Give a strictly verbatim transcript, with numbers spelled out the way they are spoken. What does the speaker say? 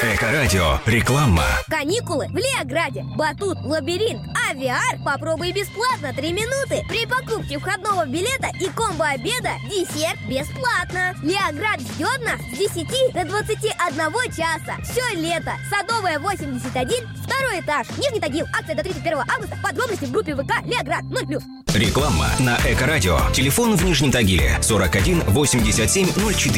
Эко-радио. Реклама. Каникулы в Леограде. Батут, лабиринт, а ви ар попробуй бесплатно три минуты. При покупке входного билета и комбо-обеда десерт бесплатно. Леоград ждет нас с десяти до двадцати одного часа. Все лето. Садовая, восемьдесят один, второй этаж. Нижний Тагил. Акция до тридцать первого августа. Подробности в группе ВК Леоград ноль плюс. Реклама на Эко-радио. Телефон в Нижнем Тагиле сорок один восемьдесят семь ноль четыре.